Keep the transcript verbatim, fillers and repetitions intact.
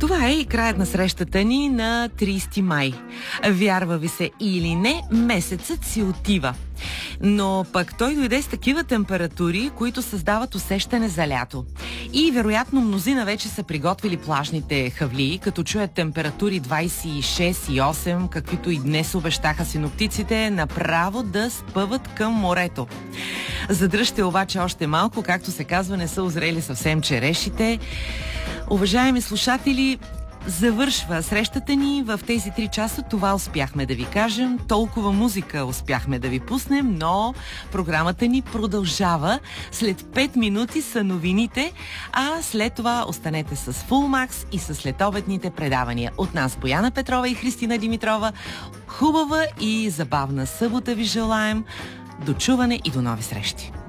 Това е и краят на срещата ни на трийсети май. Вярва ви се или не, месецът си отива. Но пък той дойде с такива температури, които създават усещане за лято. И вероятно мнозина вече са приготвили плажните хавлии, като чуят температури двайсет и шест и осем, каквито и днес обещаха синоптиците, направо да спъват към морето. Задръжте обаче още малко, както се казва, не са озрели съвсем черешите. Уважаеми слушатели, завършва срещата ни в тези три часа. Това успяхме да ви кажем. Толкова музика успяхме да ви пуснем, но програмата ни продължава. След пет минути са новините, а след това останете с Фулмакс и с следобедните предавания. От нас Бояна Петрова и Христина Димитрова. Хубава и забавна събота ви желаем. До чуване и до нови срещи!